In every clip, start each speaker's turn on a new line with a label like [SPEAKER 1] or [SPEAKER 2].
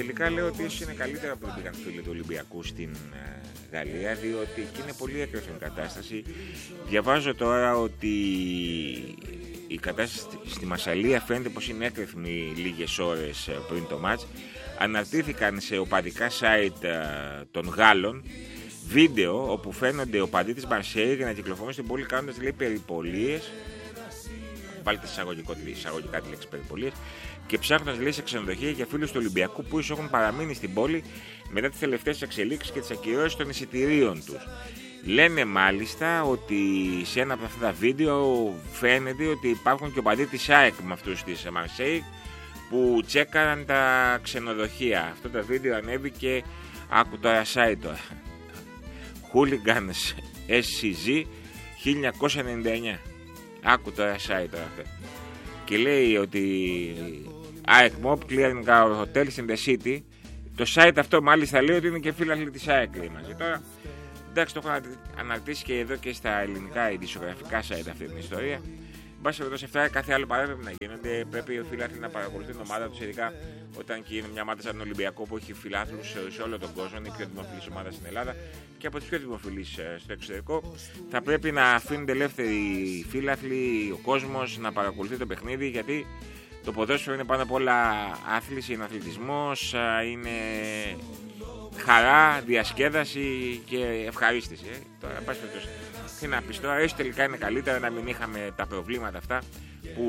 [SPEAKER 1] τελικά λέω ότι ίσως είναι καλύτερα που δεν πήγαν φίλοι του Ολυμπιακού στην Γαλλία, διότι εκεί είναι πολύ έκρηθμη κατάσταση. Διαβάζω τώρα ότι η κατάσταση στη Μασσαλία φαίνεται πως είναι έκρηθμη λίγες ώρες πριν το μάτς. Αναρτήθηκαν σε οπαδικά site των Γάλλων βίντεο όπου φαίνονται οπαδοί της Μαρσέη για να κυκλοφορούν στην πόλη κάνοντας, λέει, περιπολίες. Βάλτε εισαγωγικά τη λέξη περιπολίες, και ψάχνοντας, λέει, σε ξενοδοχεία για φίλους του Ολυμπιακού που ίσως έχουν παραμείνει στην πόλη μετά τις τελευταίες εξελίξεις και τις ακυρώσεις των εισιτηρίων τους. Λένε μάλιστα ότι σε ένα από αυτά τα βίντεο φαίνεται ότι υπάρχουν και οπαδοί της ΑΕΚ με αυτούς της Μαρσέη που τσέκαραν τα ξενοδοχεία. Αυτό το βίντεο ανέβηκε, άκου τώρα site τώρα, Hooligans SCG 1999. Άκου τώρα site τώρα αυτό. Και λέει ότι ΑΕΚ Mob Clearing Our Hotels in the City. Το site αυτό μάλιστα λέει ότι είναι και φίλαθλοι της ΑΕΚ, λέει, μαζί. Τώρα, εντάξει, το έχω αναρτήσει και εδώ και στα ελληνικά ειδησιογραφικά site αυτή την ιστορία. Μπας σε αυτά, κάθε άλλο παράδειγμα πρέπει να γίνεται. Πρέπει οι φίλαθλοι να παρακολουθούν την ομάδα τους, ειδικά όταν και είναι μια ομάδα σαν τον Ολυμπιακό που έχει φιλάθλους σε όλο τον κόσμο. Είναι η πιο δημοφιλής ομάδα στην Ελλάδα και από τις πιο δημοφιλείς στο εξωτερικό. Θα πρέπει να αφήνονται ελεύθεροι οι φίλαθλοι, ο κόσμος να παρακολουθεί το παιχνίδι, γιατί το ποδόσφαιρο είναι πάνω απ' όλα άθληση, είναι αθλητισμός, είναι χαρά, διασκέδαση και ευχαρίστηση. Τώρα, πας περιπτώσει. Τι να πεις τώρα, έτσι τελικά είναι καλύτερα να μην είχαμε τα προβλήματα αυτά που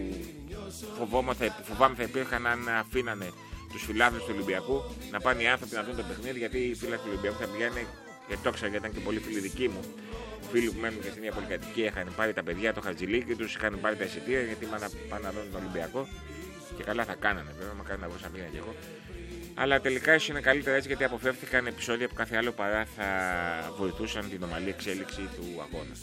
[SPEAKER 1] φοβάμαι θα υπήρχαν αν αφήνανε τους φιλάθλους του Ολυμπιακού να πάνε οι άνθρωποι να δουν το παιχνίδι, γιατί οι φίλαθλοι του Ολυμπιακού θα πηγαίνουν, γιατί το ξέρω, γιατί ήταν και πολλοί φίλοι δικοί μου, φίλοι που μένουν και στην ίδια πολυκατοικία, είχαν πάρει τα παιδιά το χατζηλίκι τους, είχαν πάρει τα εισιτήρια γιατί πάνε να δουν τον Ολυμπιακό, και καλά θα κάνανε βέβαια, μακάρι να μπορούσα να πήγαινα κι εγώ. Αλλά τελικά ίσως είναι καλύτερα έτσι, γιατί αποφεύθηκαν επεισόδια που κάθε άλλο παρά θα βοηθούσαν την ομαλή εξέλιξη του αγώνα.